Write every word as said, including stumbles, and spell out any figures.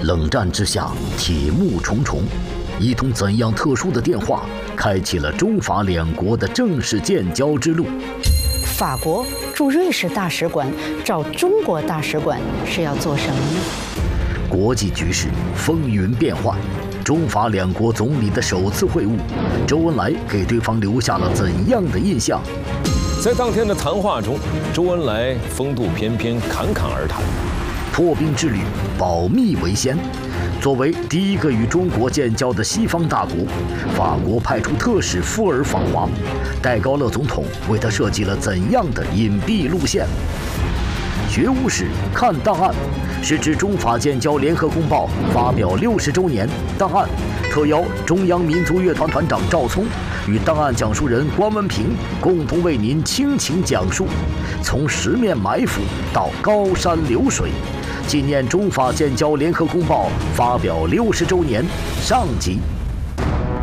冷战之下，铁幕重重，一通怎样特殊的电话，开启了中法两国的正式建交之路？ 法国驻瑞士大使馆找中国大使馆是要做什么呢？ 国际局势风云变幻，中法两国总理的首次会晤，周恩来给对方留下了怎样的印象？ 在当天的谈话中，周恩来风度翩翩，侃侃而谈。 破冰之旅，保密为先。作为第一个与中国建交的西方大国，法国派出特使富尔访华，戴高乐总统为他设计了怎样的隐蔽路线？学无史，看档案，是指中法建交联合公报发表六十周年档案，特邀中央民族乐团团长赵聪与档案讲述人关文平共同为您倾情讲述，从十面埋伏到高山流水，纪念中法建交联合公报发表六十周年上集。